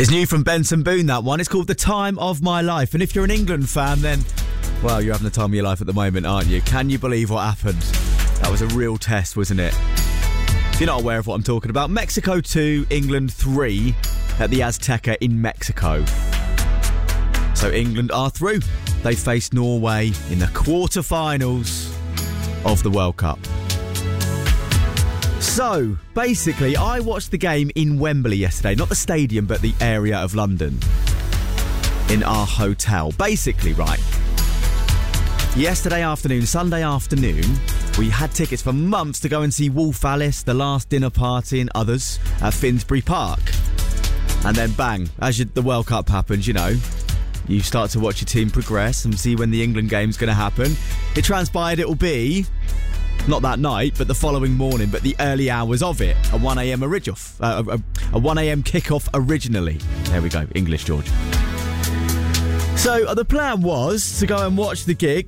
It's new from Benson Boone, that one. It's called The Time of My Life. And if you're an England fan, then, well, you're having the time of your life at the moment, aren't you? Can you believe what happened? That was a real test, wasn't it? If you're not aware of what I'm talking about, Mexico 2, England 3 at the Azteca in Mexico. So England are through. They face Norway in the quarterfinals of the World Cup. So, basically, I watched the game in Wembley yesterday. Not the stadium, but the area of London. In our hotel. Basically, right. Yesterday afternoon, Sunday afternoon, we had tickets for months to go and see Wolf Alice, The Last Dinner Party and others at Finsbury Park. And then bang, as the World Cup happens, you know, you start to watch your team progress and see when the England game's going to happen. It transpired it'll be, not that night, but the following morning, but the early hours of it. A 1am a 1am kickoff originally. There we go, English, George. So the plan was to go and watch the gig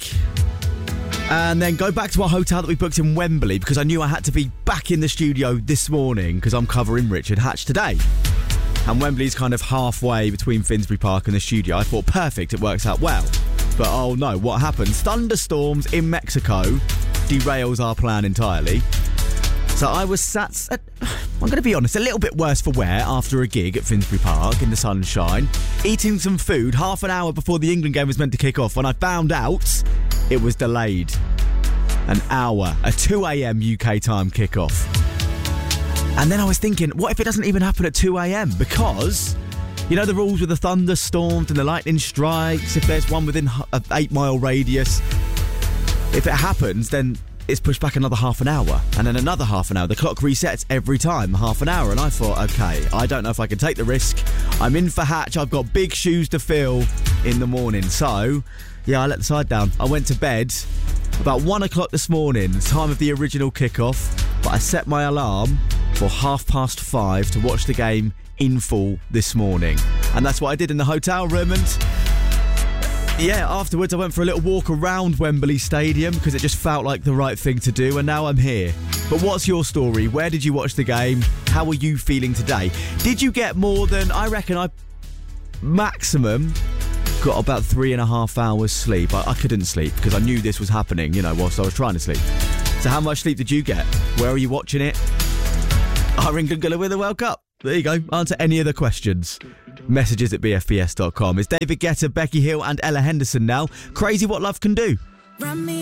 and then go back to our hotel that we booked in Wembley because I knew I had to be back in the studio this morning because I'm covering Richard Hatch today. And Wembley's kind of halfway between Finsbury Park and the studio. I thought, perfect, it works out well. But oh no, what happens? Thunderstorms in Mexico derails our plan entirely. So I was sat, I'm going to be honest, a little bit worse for wear after a gig at Finsbury Park in the sunshine, eating some food half an hour before the England game was meant to kick off when I found out it was delayed. An hour, a 2am UK time kickoff. And then I was thinking, what if it doesn't even happen at 2am? Because, you know the rules with the thunderstorms and the lightning strikes, if there's one within an 8-mile radius, if it happens, then it's pushed back another half an hour and then another half an hour. The clock resets every time, half an hour. And I thought, okay, I don't know if I can take the risk. I'm in for Hatch. I've got big shoes to fill in the morning. So, yeah, I let the side down. I went to bed about 1 o'clock this morning, the time of the original kickoff. But I set my alarm for 5:30 to watch the game in full this morning. And that's what I did in the hotel room. And yeah, afterwards I went for a little walk around Wembley Stadium because it just felt like the right thing to do, and now I'm here. But what's your story? Where did you watch the game? How are you feeling today? Did you get more than, I reckon I maximum got about 3.5 hours sleep. I couldn't sleep because I knew this was happening, you know, whilst I was trying to sleep. So how much sleep did you get? Where are you watching it? Are England going to win the World Cup? There you go. Answer any of the questions. Messages at bfbs.com. It's David Guetta, Becky Hill and Ella Henderson now. Crazy What Love Can Do.